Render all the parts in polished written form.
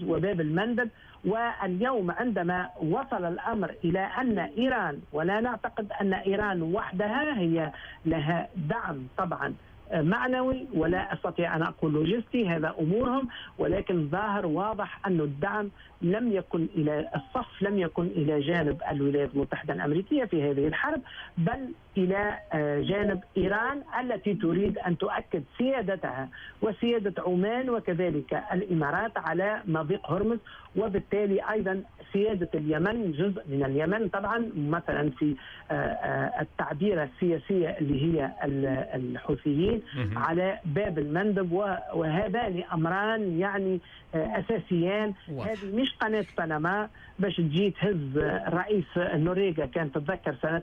وباب المندب. واليوم عندما وصل الأمر إلى أن إيران، ولا نعتقد أن إيران وحدها هي لها دعم طبعا معنوي، ولا أستطيع أن أقول لوجستي، هذا أمورهم، ولكن ظاهر واضح أن الدعم لم يكن إلى الصف، لم يكن إلى جانب الولايات المتحدة الأمريكية في هذه الحرب، بل إلى جانب إيران التي تريد أن تؤكد سيادتها وسيادة عمان وكذلك الإمارات على مضيق هرمز، وبالتالي أيضا سيادة اليمن، جزء من اليمن طبعا مثلا في التعبير السياسية اللي هي الحوثيين على باب المندب. وهذان أمران يعني أساسيان. هذه مش قناة بنما باش تجي تهز الرئيس نوريغا، كان تتذكر سنة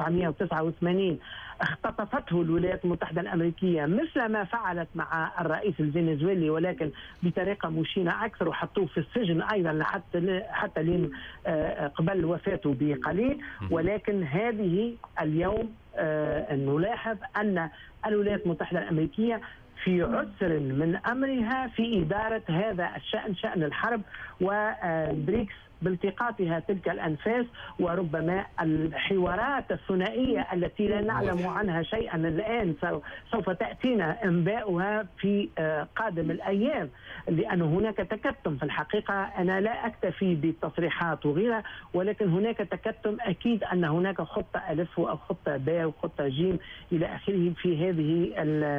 1989 اختطفته الولايات المتحدة الأمريكية مثل ما فعلت مع الرئيس الفنزويلي، ولكن بطريقة مشينة أكثر، وحطوه في السجن أيضا حتى لين قبل وفاته بقليل. ولكن هذه اليوم نلاحظ أن الولايات المتحدة الأمريكية في عسر من أمرها في إدارة هذا الشأن، شأن الحرب، والبريكس بالتقاطها تلك الأنفاس، وربما الحوارات الثنائية التي لا نعلم عنها شيئا الآن سوف تأتينا انباؤها في قادم الأيام، لأن هناك تكتم في الحقيقة. أنا لا أكتفي بالتصريحات وغيرها، ولكن هناك تكتم أكيد أن هناك خطة ألف أو خطة باء وخطة جيم إلى آخره في هذه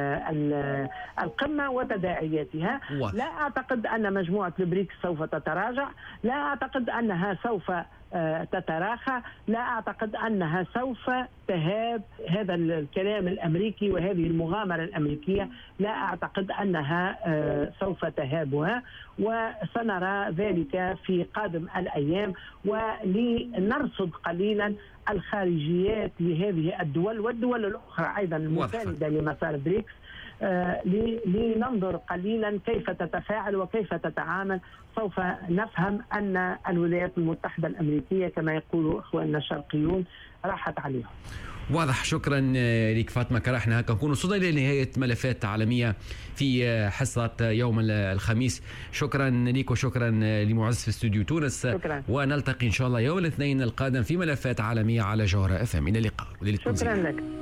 القمة وتداعياتها. لا أعتقد أن مجموعة البريكس سوف تتراجع، لا أعتقد أنها سوف تتراخى، لا أعتقد أنها سوف تهاب هذا الكلام الأمريكي وهذه المغامرة الأمريكية، لا أعتقد أنها سوف تهابها، وسنرى ذلك في قادم الأيام. ولنرصد قليلا الخارجيات لهذه الدول والدول الأخرى أيضا المساندة لمسار بريكس، لننظر قليلا كيف تتفاعل وكيف تتعامل. سوف نفهم أن الولايات المتحدة الأمريكية كما يقول إخواننا الشرقيون راحت عليهم. واضح. شكرا لك فاطمة كرحنا. هكا نكون وصلنا إلى نهاية ملفات عالمية في حصة يوم الخميس. شكرا لك وشكرا لمعز في استوديو تونس. شكرا. ونلتقي إن شاء الله يوم الاثنين القادم في ملفات عالمية على جوهرة FM. إلى اللقاء. شكرا لك.